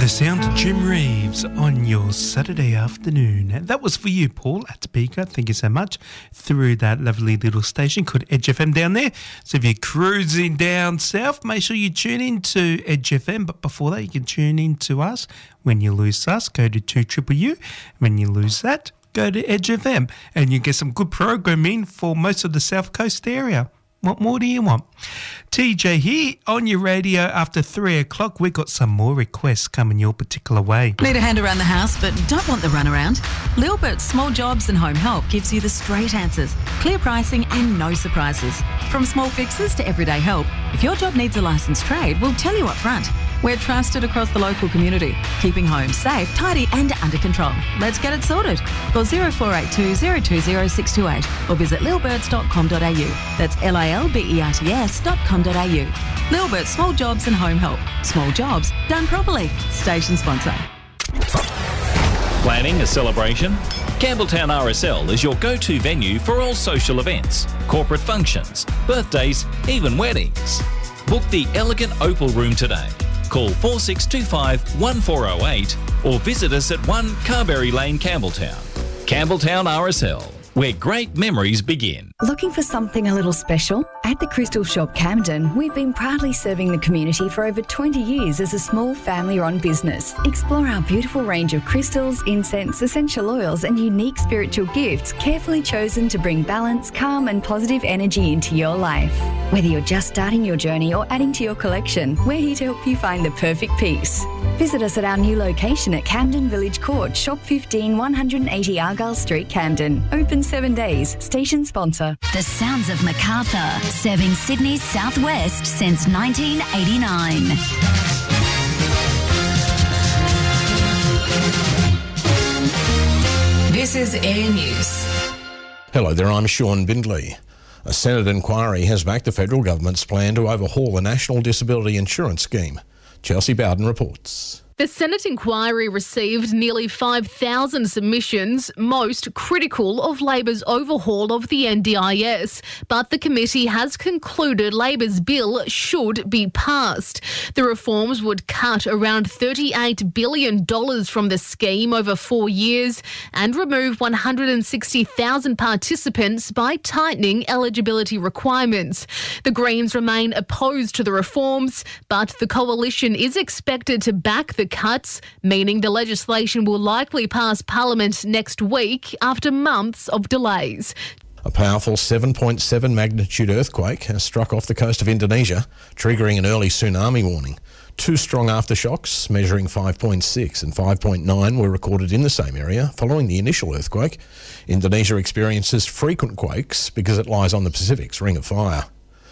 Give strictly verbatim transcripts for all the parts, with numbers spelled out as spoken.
The sound of Jim Reeves on your Saturday afternoon. That was for you, Paul, at Topeka. Thank you so much. Through that lovely little station called Edge F M down there. So if you're cruising down south, make sure you tune in to Edge F M. But before that, you can tune in to us. When you lose us, go to two triple U. When you lose that, go to Edge F M. And you get some good programming for most of the South Coast area. What more do you want? T J here on your radio after three o'clock. We've got some more requests coming your particular way. Need a hand around the house but don't want the runaround? Lilbert's Small Jobs and Home Help gives you the straight answers, clear pricing and no surprises. From small fixes to everyday help, if your job needs a licensed trade, we'll tell you up front. We're trusted across the local community, keeping homes safe, tidy and under control. Let's get it sorted. Call zero four eight two, zero two zero, six two eight or visit lilberts dot com dot a u. That's L I L B E R T S dot com dot a u. Lilbert's Small Jobs and Home Help. Small jobs done properly. Station sponsor. Planning a celebration? Campbelltown R S L is your go-to venue for all social events, corporate functions, birthdays, even weddings. Book the elegant Opal Room today. Call four six two five, one four zero eight or visit us at one Carberry Lane, Campbelltown. Campbelltown R S L, where great memories begin. Looking for something a little special? At the Crystal Shop Camden, we've been proudly serving the community for over twenty years as a small family-run business. Explore our beautiful range of crystals, incense, essential oils and unique spiritual gifts carefully chosen to bring balance, calm and positive energy into your life. Whether you're just starting your journey or adding to your collection, we're here to help you find the perfect piece. Visit us at our new location at Camden Village Court, Shop fifteen, one eighty Argyle Street, Camden. Open seven days. Station sponsor. The sounds of Macarthur, serving Sydney's southwest since nineteen eighty-nine. This is Air News. Hello there, I'm Sean Bindley. A Senate inquiry has backed the federal government's plan to overhaul the National Disability Insurance Scheme. Chelsea Bowden reports. The Senate inquiry received nearly five thousand submissions, most critical of Labor's overhaul of the N D I S. But the committee has concluded Labor's bill should be passed. The reforms would cut around thirty-eight billion dollars from the scheme over four years and remove one hundred sixty thousand participants by tightening eligibility requirements. The Greens remain opposed to the reforms, but the coalition is expected to back the cuts, meaning the legislation will likely pass Parliament next week after months of delays. A powerful seven point seven magnitude earthquake has struck off the coast of Indonesia, triggering an early tsunami warning. Two strong aftershocks, measuring five point six and five point nine, were recorded in the same area following the initial earthquake. Indonesia experiences frequent quakes because it lies on the Pacific's Ring of Fire.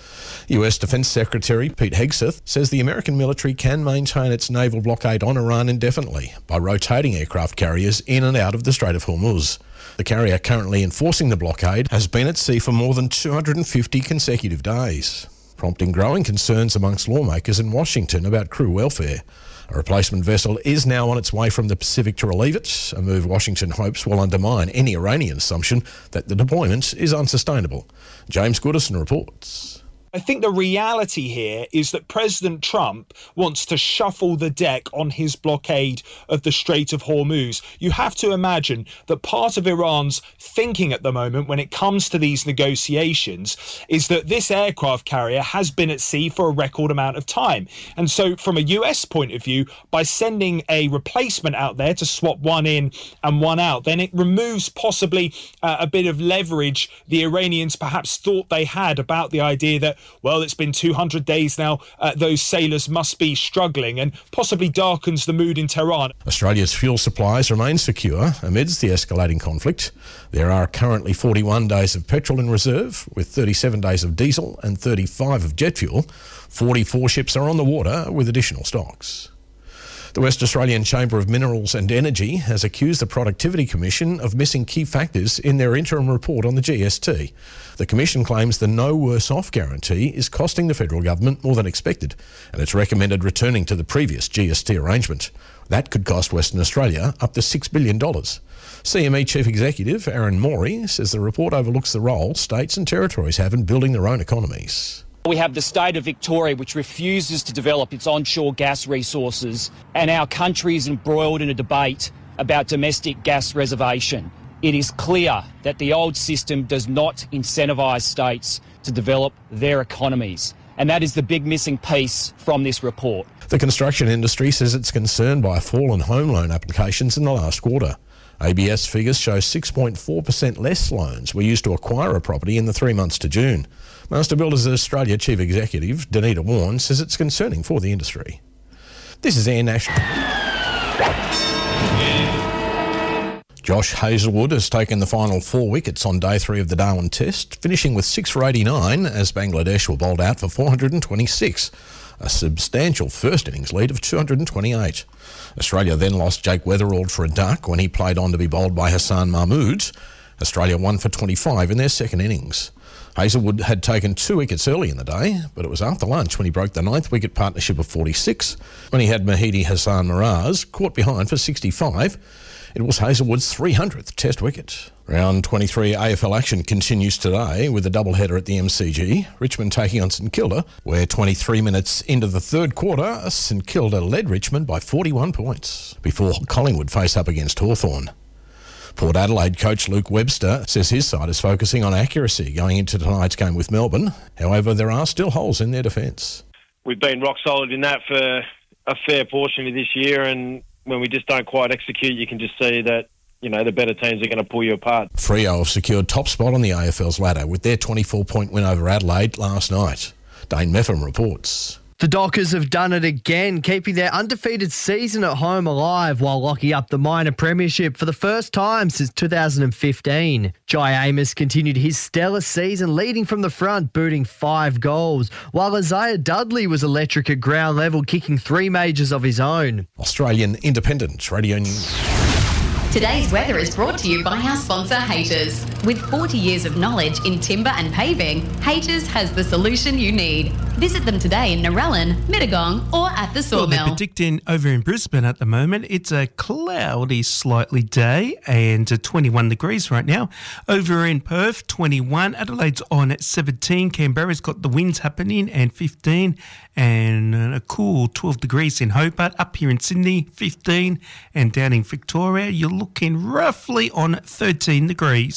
U S Defence Secretary Pete Hegseth says the American military can maintain its naval blockade on Iran indefinitely by rotating aircraft carriers in and out of the Strait of Hormuz. The carrier currently enforcing the blockade has been at sea for more than two hundred fifty consecutive days, prompting growing concerns amongst lawmakers in Washington about crew welfare. A replacement vessel is now on its way from the Pacific to relieve it, a move Washington hopes will undermine any Iranian assumption that the deployment is unsustainable. James Goodison reports. I think the reality here is that President Trump wants to shuffle the deck on his blockade of the Strait of Hormuz. You have to imagine that part of Iran's thinking at the moment when it comes to these negotiations is that this aircraft carrier has been at sea for a record amount of time. And so from a U S point of view, by sending a replacement out there to swap one in and one out, then it removes possibly uh, a bit of leverage the Iranians perhaps thought they had about the idea that, well, it's been two hundred days now, uh, those sailors must be struggling, and possibly darkens the mood in Tehran. Australia's fuel supplies remain secure amidst the escalating conflict. There are currently forty-one days of petrol in reserve, with thirty-seven days of diesel and thirty-five of jet fuel. forty-four ships are on the water with additional stocks. The West Australian Chamber of Minerals and Energy has accused the Productivity Commission of missing key factors in their interim report on the G S T. The Commission claims the no worse off guarantee is costing the federal government more than expected, and it's recommended returning to the previous G S T arrangement. That could cost Western Australia up to six billion dollars. C M E Chief Executive Aaron Morey says the report overlooks the role states and territories have in building their own economies. We have the state of Victoria, which refuses to develop its onshore gas resources, and our country is embroiled in a debate about domestic gas reservation. It is clear that the old system does not incentivise states to develop their economies, and that is the big missing piece from this report. The construction industry says it's concerned by a fall in home loan applications in the last quarter. A B S figures show six point four percent less loans were used to acquire a property in the three months to June. Master Builders Australia Chief Executive Danita Warren says it's concerning for the industry. This is Air National. Josh Hazlewood has taken the final four wickets on day three of the Darwin Test, finishing with six for eighty-nine as Bangladesh were bowled out for four hundred twenty-six, a substantial first innings lead of two hundred twenty-eight. Australia then lost Jake Weatherald for a duck when he played on to be bowled by Hassan Mahmood. Australia won for twenty-five in their second innings. Hazlewood had taken two wickets early in the day, but it was after lunch when he broke the ninth wicket partnership of forty-six, when he had Mahidi Hassan Miraz caught behind for sixty-five. It was Hazlewood's three hundredth Test wicket. Round twenty-three A F L action continues today with a doubleheader at the M C G. Richmond taking on St Kilda, where twenty-three minutes into the third quarter, St Kilda led Richmond by forty-one points before Collingwood face up against Hawthorn. Port Adelaide coach Luke Webster says his side is focusing on accuracy going into tonight's game with Melbourne. However, there are still holes in their defence. We've been rock solid in that for a fair portion of this year, and when we just don't quite execute, you can just see that, you know, the better teams are going to pull you apart. Freo have secured top spot on the A F L's ladder with their twenty-four point win over Adelaide last night. Dane Meffam reports. The Dockers have done it again, keeping their undefeated season at home alive while locking up the minor premiership for the first time since two thousand fifteen. Jai Amos continued his stellar season, leading from the front, booting five goals, while Isaiah Dudley was electric at ground level, kicking three majors of his own. Australian Independent Radio News. Today's weather is brought to you by our sponsor, Haters. With forty years of knowledge in timber and paving, Haters has the solution you need. Visit them today in Narellan, Mittagong or at the Sawmill. Well, they're predicting over in Brisbane at the moment, it's a cloudy slightly day and twenty-one degrees right now. Over in Perth, twenty-one. Adelaide's on at seventeen. Canberra's got the winds happening and fifteen. And a cool twelve degrees in Hobart. Up here in Sydney, fifteen. And down in Victoria, you're looking roughly on thirteen degrees.